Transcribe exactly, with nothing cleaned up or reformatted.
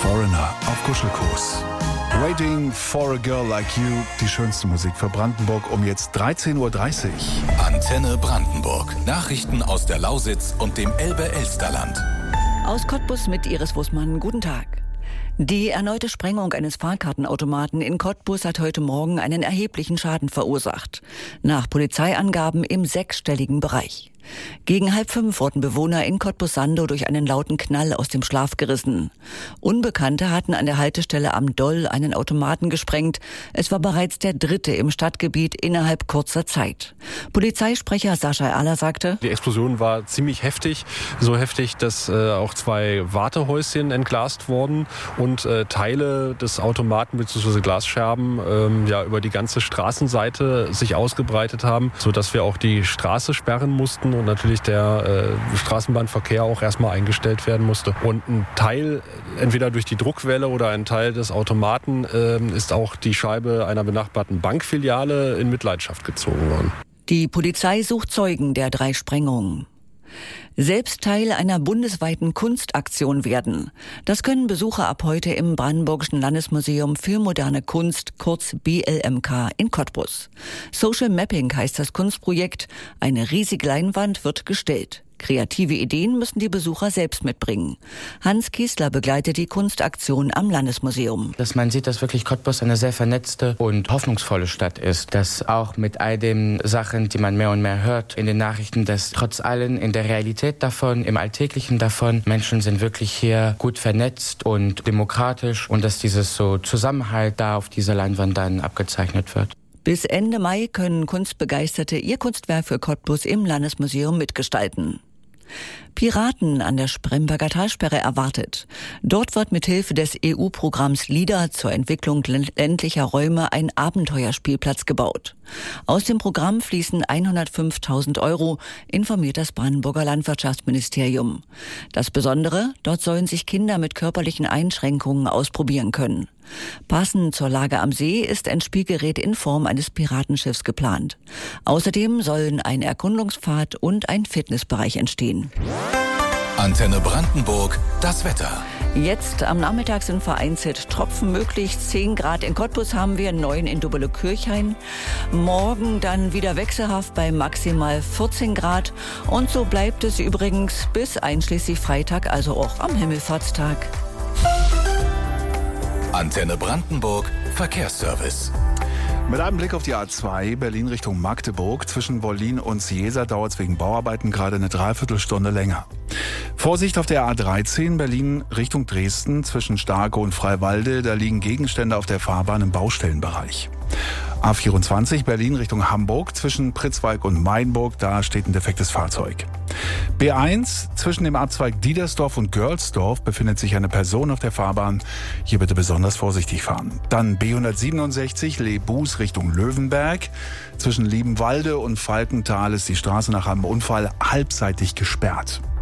Foreigner auf Kuschelkurs. Waiting for a Girl Like You, die schönste Musik für Brandenburg um jetzt dreizehn Uhr dreißig. Antenne Brandenburg. Nachrichten aus der Lausitz und dem Elbe-Elsterland. Aus Cottbus mit Iris Wussmann. Guten Tag. Die erneute Sprengung eines Fahrkartenautomaten in Cottbus hat heute Morgen einen erheblichen Schaden verursacht. Nach Polizeiangaben im sechsstelligen Bereich. Gegen halb fünf wurden Bewohner in Cottbus-Sandow durch einen lauten Knall aus dem Schlaf gerissen. Unbekannte hatten an der Haltestelle am Doll einen Automaten gesprengt. Es war bereits der dritte im Stadtgebiet innerhalb kurzer Zeit. Polizeisprecher Sascha Erler sagte: Die Explosion war ziemlich heftig. So heftig, dass äh, auch zwei Wartehäuschen entglast wurden und äh, Teile des Automaten bzw. Glasscherben ähm, ja, über die ganze Straßenseite sich ausgebreitet haben, sodass wir auch die Straße sperren mussten und natürlich der äh, Straßenbahnverkehr auch erstmal eingestellt werden musste. Und ein Teil, entweder durch die Druckwelle oder ein Teil des Automaten, äh, ist auch die Scheibe einer benachbarten Bankfiliale in Mitleidenschaft gezogen worden. Die Polizei sucht Zeugen der drei Sprengungen. Selbst Teil einer bundesweiten Kunstaktion werden. Das können Besucher ab heute im Brandenburgischen Landesmuseum für moderne Kunst, kurz B L M K, in Cottbus. Social Mapping heißt das Kunstprojekt. Eine riesige Leinwand wird gestellt. Kreative Ideen müssen die Besucher selbst mitbringen. Hans Kiesler begleitet die Kunstaktion am Landesmuseum. Dass man sieht, dass wirklich Cottbus eine sehr vernetzte und hoffnungsvolle Stadt ist. Dass auch mit all den Sachen, die man mehr und mehr hört in den Nachrichten, dass trotz allem in der Realität davon, im Alltäglichen davon, Menschen sind wirklich hier gut vernetzt und demokratisch und dass dieses so Zusammenhalt da auf dieser Leinwand dann abgezeichnet wird. Bis Ende Mai können Kunstbegeisterte ihr Kunstwerk für Cottbus im Landesmuseum mitgestalten. Piraten an der Spremberger Talsperre erwartet. Dort wird mithilfe des E U-Programms LIDA zur Entwicklung ländlicher Räume ein Abenteuerspielplatz gebaut. Aus dem Programm fließen hundertfünftausend Euro, informiert das Brandenburger Landwirtschaftsministerium. Das Besondere, dort sollen sich Kinder mit körperlichen Einschränkungen ausprobieren können. Passend zur Lage am See ist ein Spielgerät in Form eines Piratenschiffs geplant. Außerdem sollen ein Erkundungspfad und ein Fitnessbereich entstehen. Antenne Brandenburg, das Wetter. Jetzt am Nachmittag sind vereinzelt Tropfen möglich. zehn Grad in Cottbus haben wir, neun in Dubele-Kirchhain. Morgen dann wieder wechselhaft bei maximal vierzehn Grad. Und so bleibt es übrigens bis einschließlich Freitag, also auch am Himmelfahrtstag. Antenne Brandenburg, Verkehrsservice. Mit einem Blick auf die A zwei, Berlin Richtung Magdeburg. Zwischen Wollin und Seesa dauert es wegen Bauarbeiten gerade eine Dreiviertelstunde länger. Vorsicht auf der A dreizehn, Berlin Richtung Dresden. Zwischen Starke und Freiwalde, da liegen Gegenstände auf der Fahrbahn im Baustellenbereich. A vierundzwanzig, Berlin Richtung Hamburg. Zwischen Pritzwalk und Mainburg, da steht ein defektes Fahrzeug. B eins, zwischen dem Abzweig Diedersdorf und Görlsdorf befindet sich eine Person auf der Fahrbahn. Hier bitte besonders vorsichtig fahren. Dann B hundertsiebenundsechzig, Leebus Richtung Löwenberg. Zwischen Liebenwalde und Falkenthal ist die Straße nach einem Unfall halbseitig gesperrt.